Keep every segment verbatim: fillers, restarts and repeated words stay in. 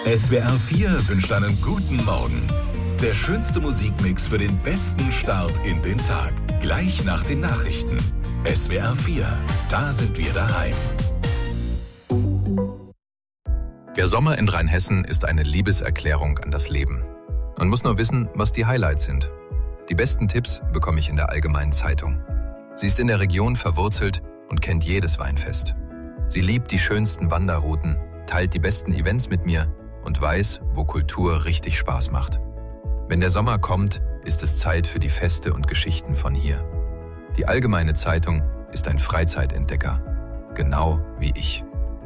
S W R vier wünscht einen guten Morgen. Der schönste Musikmix für den besten Start in den Tag. Gleich nach den Nachrichten. S W R vier, da sind wir daheim. Der Sommer in Rheinhessen ist eine Liebeserklärung an das Leben. Man muss nur wissen, was die Highlights sind. Die besten Tipps bekomme ich in der Allgemeinen Zeitung. Sie ist in der Region verwurzelt und kennt jedes Weinfest. Sie liebt die schönsten Wanderrouten, teilt die besten Events mit mir und weiß, wo Kultur richtig Spaß macht. Wenn der Sommer kommt, ist es Zeit für die Feste und Geschichten von hier. Die Allgemeine Zeitung ist ein Freizeitentdecker, genau wie ich.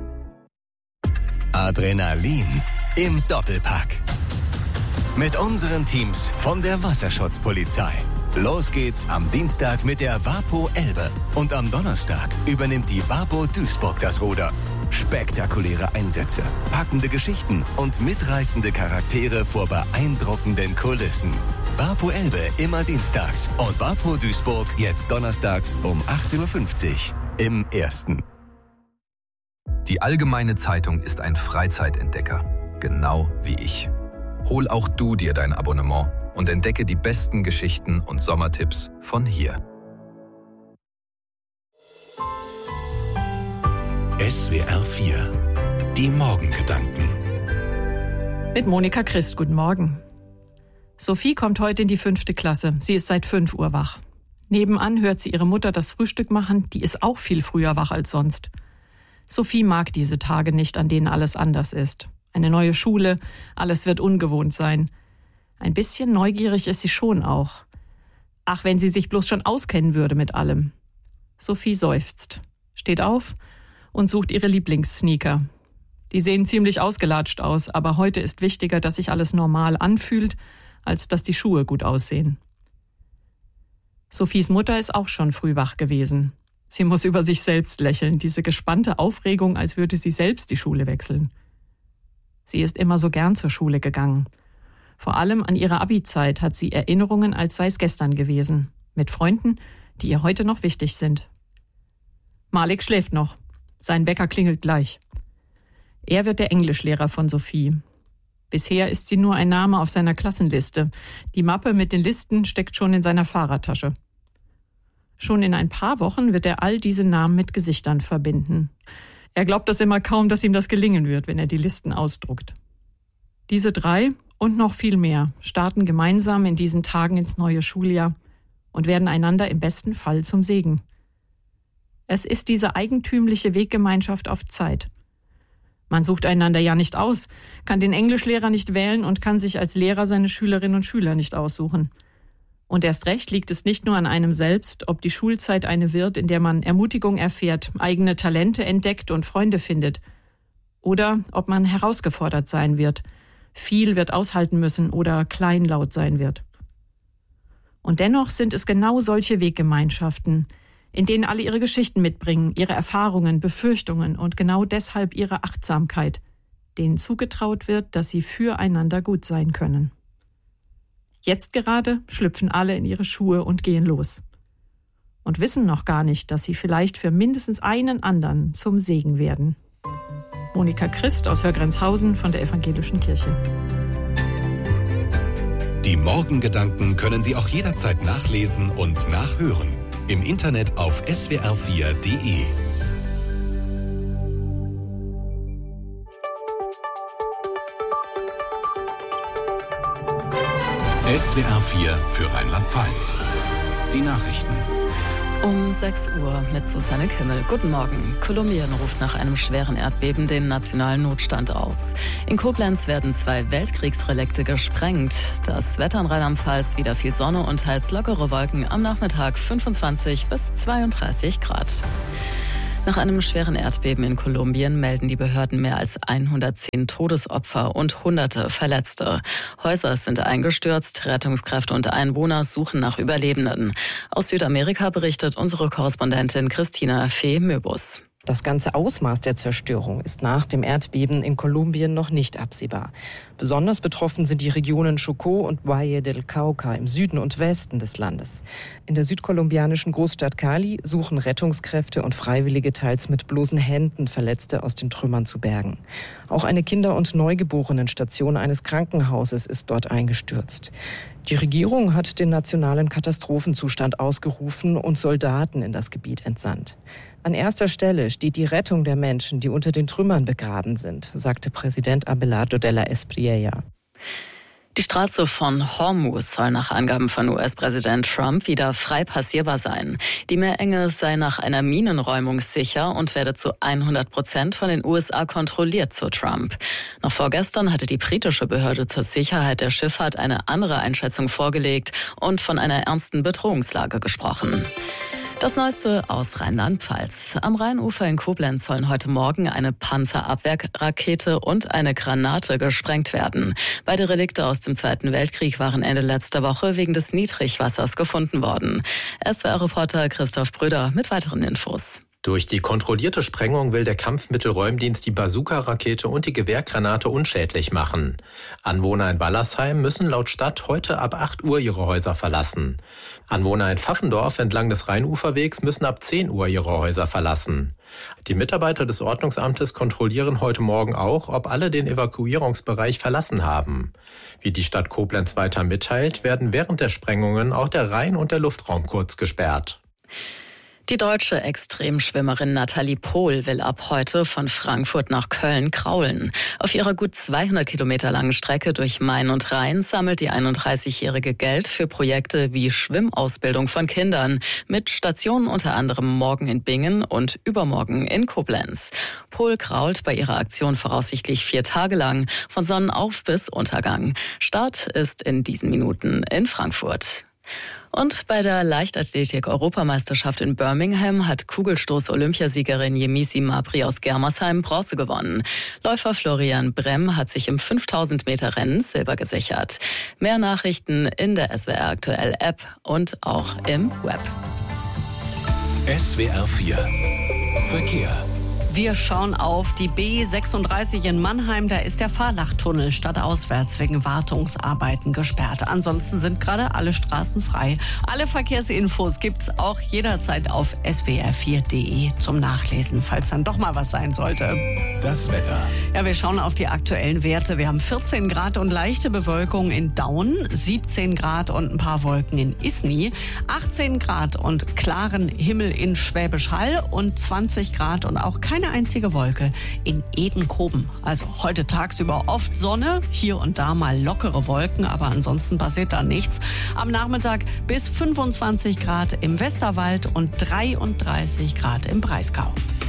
Adrenalin im Doppelpack. Mit unseren Teams von der Wasserschutzpolizei. Los geht's am Dienstag mit der WaPo Elbe. Und am Donnerstag übernimmt die WaPo Duisburg das Ruder. Spektakuläre Einsätze, packende Geschichten und mitreißende Charaktere vor beeindruckenden Kulissen. WaPo Elbe immer dienstags und WaPo Duisburg jetzt donnerstags um achtzehn Uhr fünfzig im Ersten. Die Allgemeine Zeitung ist ein Freizeitentdecker, genau wie ich. Hol auch du dir dein Abonnement und entdecke die besten Geschichten und Sommertipps von hier. S W R vier, die Morgengedanken. Mit Monika Christ, guten Morgen. Sophie kommt heute in die fünfte Klasse. Sie ist seit fünf Uhr wach. Nebenan hört sie ihre Mutter das Frühstück machen. Die ist auch viel früher wach als sonst. Sophie mag diese Tage nicht, an denen alles anders ist. Eine neue Schule, alles wird ungewohnt sein. Ein bisschen neugierig ist sie schon auch. Ach, wenn sie sich bloß schon auskennen würde mit allem. Sophie seufzt, steht auf und sucht ihre Lieblingssneaker. Die sehen ziemlich ausgelatscht aus, aber heute ist wichtiger, dass sich alles normal anfühlt, als dass die Schuhe gut aussehen. Sophies Mutter ist auch schon früh wach gewesen. Sie muss über sich selbst lächeln, diese gespannte Aufregung, als würde sie selbst die Schule wechseln. Sie ist immer so gern zur Schule gegangen. Vor allem an ihrer Abi-Zeit hat sie Erinnerungen, als sei es gestern gewesen. Mit Freunden, die ihr heute noch wichtig sind. Malik schläft noch. Sein Wecker klingelt gleich. Er wird der Englischlehrer von Sophie. Bisher ist sie nur ein Name auf seiner Klassenliste. Die Mappe mit den Listen steckt schon in seiner Fahrradtasche. Schon in ein paar Wochen wird er all diese Namen mit Gesichtern verbinden. Er glaubt das immer kaum, dass ihm das gelingen wird, wenn er die Listen ausdruckt. Diese drei und noch viel mehr starten gemeinsam in diesen Tagen ins neue Schuljahr und werden einander im besten Fall zum Segen. Es ist diese eigentümliche Weggemeinschaft auf Zeit. Man sucht einander ja nicht aus, kann den Englischlehrer nicht wählen und kann sich als Lehrer seine Schülerinnen und Schüler nicht aussuchen. Und erst recht liegt es nicht nur an einem selbst, ob die Schulzeit eine wird, in der man Ermutigung erfährt, eigene Talente entdeckt und Freunde findet. Oder ob man herausgefordert sein wird, viel wird aushalten müssen oder kleinlaut sein wird. Und dennoch sind es genau solche Weggemeinschaften, in denen alle ihre Geschichten mitbringen, ihre Erfahrungen, Befürchtungen und genau deshalb ihre Achtsamkeit, denen zugetraut wird, dass sie füreinander gut sein können. Jetzt gerade schlüpfen alle in ihre Schuhe und gehen los. Und wissen noch gar nicht, dass sie vielleicht für mindestens einen anderen zum Segen werden. Monika Christ aus Hörgrenzhausen von der Evangelischen Kirche. Die Morgengedanken können Sie auch jederzeit nachlesen und nachhören. Im Internet auf s w r vier punkt d e. S W R vier für Rheinland-Pfalz. Die Nachrichten. Um sechs Uhr mit Susanne Kimmel. Guten Morgen. Kolumbien ruft nach einem schweren Erdbeben den nationalen Notstand aus. In Koblenz werden zwei Weltkriegsrelikte gesprengt. Das Wetter in Rheinland-Pfalz, wieder viel Sonne und teils lockere Wolken. Am Nachmittag fünfundzwanzig bis zweiunddreißig Grad. Nach einem schweren Erdbeben in Kolumbien melden die Behörden mehr als hundertzehn Todesopfer und Hunderte Verletzte. Häuser sind eingestürzt, Rettungskräfte und Einwohner suchen nach Überlebenden. Aus Südamerika berichtet unsere Korrespondentin Christina Fee-Möbus. Das ganze Ausmaß der Zerstörung ist nach dem Erdbeben in Kolumbien noch nicht absehbar. Besonders betroffen sind die Regionen Chocó und Valle del Cauca im Süden und Westen des Landes. In der südkolumbianischen Großstadt Cali suchen Rettungskräfte und Freiwillige teils mit bloßen Händen Verletzte aus den Trümmern zu bergen. Auch eine Kinder- und Neugeborenenstation eines Krankenhauses ist dort eingestürzt. Die Regierung hat den nationalen Katastrophenzustand ausgerufen und Soldaten in das Gebiet entsandt. An erster Stelle steht die Rettung der Menschen, die unter den Trümmern begraben sind, sagte Präsident Abelardo de la Espriella. Die Straße von Hormuz soll nach Angaben von U S-Präsident Trump wieder frei passierbar sein. Die Meerenge sei nach einer Minenräumung sicher und werde zu hundert Prozent von den U S A kontrolliert, so Trump. Noch vorgestern hatte die britische Behörde zur Sicherheit der Schifffahrt eine andere Einschätzung vorgelegt und von einer ernsten Bedrohungslage gesprochen. Das Neueste aus Rheinland-Pfalz. Am Rheinufer in Koblenz sollen heute Morgen eine Panzerabwehrrakete und eine Granate gesprengt werden. Beide Relikte aus dem Zweiten Weltkrieg waren Ende letzter Woche wegen des Niedrigwassers gefunden worden. S W R-Reporter Christoph Bröder mit weiteren Infos. Durch die kontrollierte Sprengung will der Kampfmittelräumdienst die Bazooka-Rakete und die Gewehrgranate unschädlich machen. Anwohner in Wallersheim müssen laut Stadt heute ab acht Uhr ihre Häuser verlassen. Anwohner in Pfaffendorf entlang des Rheinuferwegs müssen ab zehn Uhr ihre Häuser verlassen. Die Mitarbeiter des Ordnungsamtes kontrollieren heute Morgen auch, ob alle den Evakuierungsbereich verlassen haben. Wie die Stadt Koblenz weiter mitteilt, werden während der Sprengungen auch der Rhein- und der Luftraum kurz gesperrt. Die deutsche Extremschwimmerin Nathalie Pohl will ab heute von Frankfurt nach Köln kraulen. Auf ihrer gut zweihundert Kilometer langen Strecke durch Main und Rhein sammelt die einunddreißigjährige Geld für Projekte wie Schwimmausbildung von Kindern mit Stationen unter anderem morgen in Bingen und übermorgen in Koblenz. Pohl krault bei ihrer Aktion voraussichtlich vier Tage lang von Sonnenauf bis Untergang. Start ist in diesen Minuten in Frankfurt. Und bei der Leichtathletik-Europameisterschaft in Birmingham hat Kugelstoß-Olympiasiegerin Yemisi Mabry aus Germersheim Bronze gewonnen. Läufer Florian Bremm hat sich im fünftausend Meter Rennen Silber gesichert. Mehr Nachrichten in der S W R Aktuell App und auch im Web. S W R vier Verkehr. Wir schauen auf die B sechsunddreißig in Mannheim. Da ist der Fahrlachtunnel stadtauswärts wegen Wartungsarbeiten gesperrt. Ansonsten sind gerade alle Straßen frei. Alle Verkehrsinfos gibt's auch jederzeit auf s w r vier punkt d e zum Nachlesen, falls dann doch mal was sein sollte. Das Wetter. Ja, wir schauen auf die aktuellen Werte. Wir haben vierzehn Grad und leichte Bewölkung in Daun, siebzehn Grad und ein paar Wolken in Isny, achtzehn Grad und klaren Himmel in Schwäbisch Hall und zwanzig Grad und auch keine einzige Wolke in Edenkoben. Also heute tagsüber oft Sonne, hier und da mal lockere Wolken, aber ansonsten passiert da nichts. Am Nachmittag bis fünfundzwanzig Grad im Westerwald und dreiunddreißig Grad im Breisgau.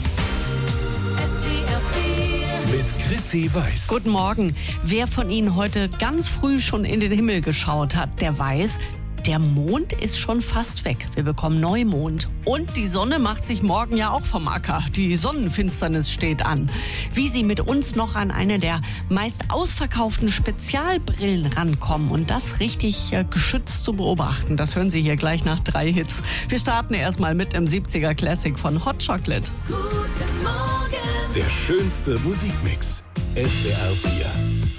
Mit Chrissy Weiß. Guten Morgen. Wer von Ihnen heute ganz früh schon in den Himmel geschaut hat, der weiß, der Mond ist schon fast weg. Wir bekommen Neumond. Und die Sonne macht sich morgen ja auch vom Acker. Die Sonnenfinsternis steht an. Wie Sie mit uns noch an eine der meist ausverkauften Spezialbrillen rankommen und das richtig äh, geschützt zu beobachten, das hören Sie hier gleich nach drei Hits. Wir starten erstmal mit dem siebziger Classic von Hot Chocolate. Guten Morgen. Der schönste Musikmix. S W R vier.